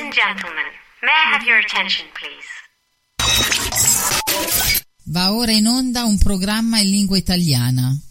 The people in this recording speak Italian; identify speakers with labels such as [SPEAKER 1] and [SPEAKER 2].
[SPEAKER 1] and gentlemen, may I have your attention, please?
[SPEAKER 2] Va ora in onda un programma in lingua italiana.